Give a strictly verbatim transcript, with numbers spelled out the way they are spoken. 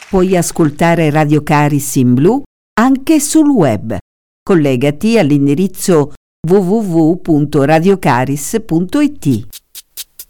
Puoi ascoltare Radio Caris in blu anche sul web. Collegati all'indirizzo w w w punto radiocaris punto i t.